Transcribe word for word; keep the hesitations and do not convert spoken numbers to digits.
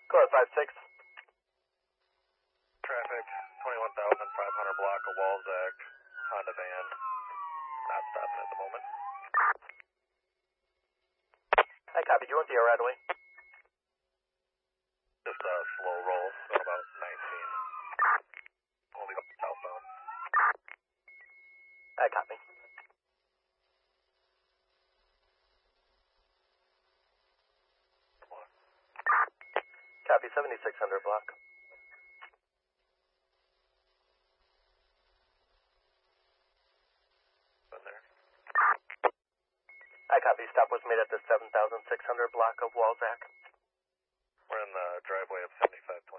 Car five six. Traffic, twenty-one thousand five hundred block of Walzak, Honda van. Not stopping at the moment. I copy. You want the right away? Just a slow roll, going about nineteen. Only going southbound. I copy. Copy, seventy-six hundred block. In there. I copy. Stop was made at the seven thousand six hundred block of Walzak. We're in the driveway of seventy-five